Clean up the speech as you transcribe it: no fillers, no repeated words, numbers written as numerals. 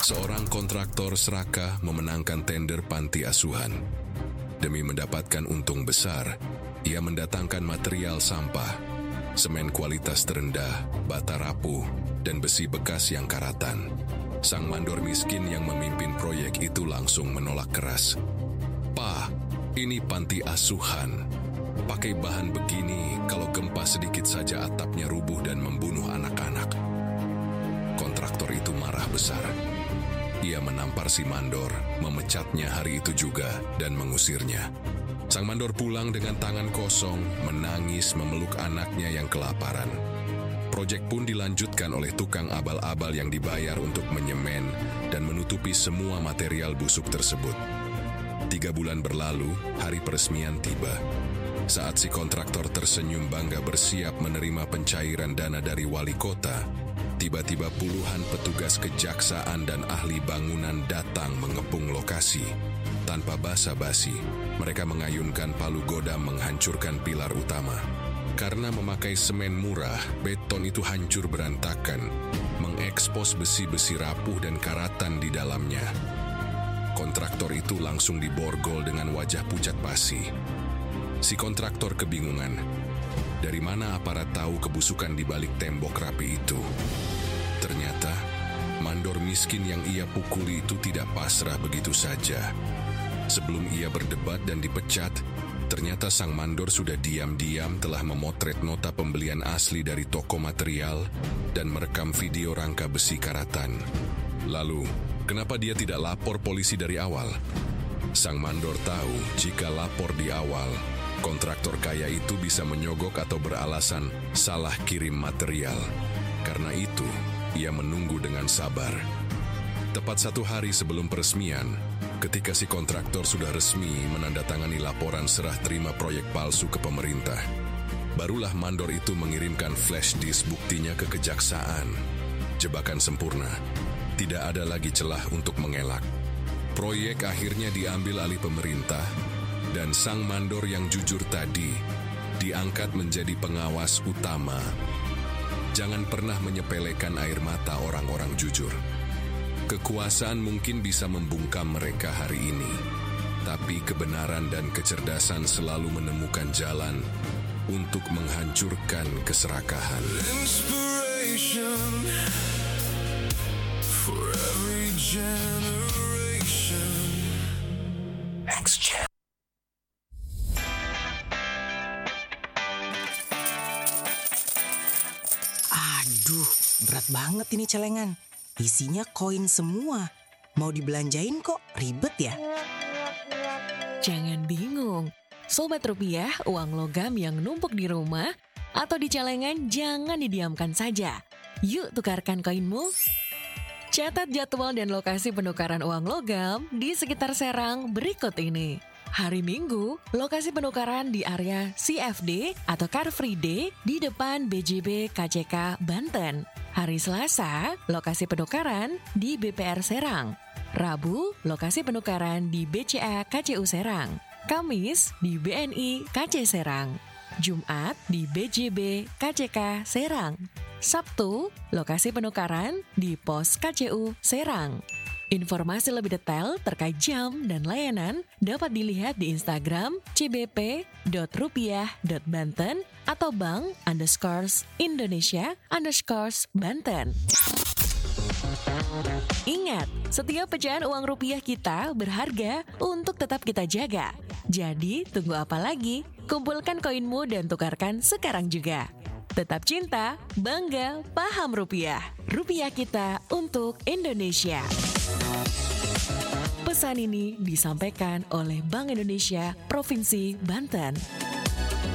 Seorang kontraktor serakah memenangkan tender panti asuhan. Demi mendapatkan untung besar, ia mendatangkan material sampah, semen kualitas terendah, bata rapuh, dan besi bekas yang karatan. Sang mandor miskin yang memimpin proyek itu langsung menolak keras. "Pak, ini panti asuhan. Pakai bahan begini, kalau gempa sedikit saja atapnya rubuh dan membunuh anak-anak." Kontraktor itu marah besar. Ia menampar si mandor, memecatnya hari itu juga, dan mengusirnya. Sang mandor pulang dengan tangan kosong, menangis memeluk anaknya yang kelaparan. Proyek pun dilanjutkan oleh tukang abal-abal yang dibayar untuk menyemen dan menutupi semua material busuk tersebut. 3 bulan berlalu, hari peresmian tiba. Saat si kontraktor tersenyum bangga bersiap menerima pencairan dana dari wali kota, tiba-tiba puluhan petugas kejaksaan dan ahli bangunan datang mengepung lokasi. Tanpa basa-basi, mereka mengayunkan palu godam menghancurkan pilar utama. Karena memakai semen murah, beton itu hancur berantakan, mengekspos besi-besi rapuh dan karatan di dalamnya. Kontraktor itu langsung diborgol dengan wajah pucat basi. Si kontraktor kebingungan. Dari mana aparat tahu kebusukan di balik tembok rapi itu? Ternyata, mandor miskin yang ia pukuli itu tidak pasrah begitu saja. Sebelum ia berdebat dan dipecat, ternyata sang mandor sudah diam-diam telah memotret nota pembelian asli dari toko material dan merekam video rangka besi karatan. Lalu, kenapa dia tidak lapor polisi dari awal? Sang mandor tahu jika lapor di awal, kontraktor kaya itu bisa menyogok atau beralasan salah kirim material. Karena itu, ia menunggu dengan sabar. Tepat 1 hari sebelum peresmian, ketika si kontraktor sudah resmi menandatangani laporan serah terima proyek palsu ke pemerintah, barulah mandor itu mengirimkan flash disk buktinya ke kejaksaan. Jebakan sempurna, tidak ada lagi celah untuk mengelak. Proyek akhirnya diambil alih pemerintah, dan sang mandor yang jujur tadi diangkat menjadi pengawas utama. Jangan pernah menyepelekan air mata orang-orang jujur. Kekuasaan mungkin bisa membungkam mereka hari ini, tapi kebenaran dan kecerdasan selalu menemukan jalan untuk menghancurkan keserakahan. Inspiration for every generation. Next gen. Aduh, berat banget ini celengan. Isinya koin semua. Mau dibelanjain kok ribet ya? Jangan bingung. Sobat Rupiah, uang logam yang numpuk di rumah atau di celengan jangan didiamkan saja. Yuk tukarkan koinmu. Catat jadwal dan lokasi penukaran uang logam di sekitar Serang berikut ini. Hari Minggu, lokasi penukaran di area CFD atau Car Free Day di depan BJB KCK Banten. Hari Selasa, lokasi penukaran di BPR Serang. Rabu, lokasi penukaran di BCA KCU Serang. Kamis, di BNI KC Serang. Jumat, di BJB KCK Serang. Sabtu, lokasi penukaran di Pos KCU Serang. Informasi lebih detail terkait jam dan layanan dapat dilihat di Instagram cbp.rupiah.banten atau bank_Indonesia_Banten. Ingat, setiap pecahan uang rupiah kita berharga untuk tetap kita jaga. Jadi, tunggu apa lagi? Kumpulkan koinmu dan tukarkan sekarang juga. Tetap cinta, bangga, paham rupiah. Rupiah kita untuk Indonesia. Pesan ini disampaikan oleh Bank Indonesia Provinsi Banten.